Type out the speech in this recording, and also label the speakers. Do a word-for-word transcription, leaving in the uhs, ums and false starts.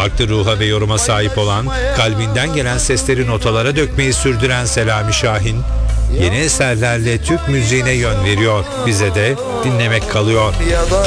Speaker 1: Farklı ruha ve yoruma sahip olan, kalbinden gelen sesleri notalara dökmeyi sürdüren Selami Şahin, yeni eserlerle Türk müziğine yön veriyor. Bize de dinlemek kalıyor.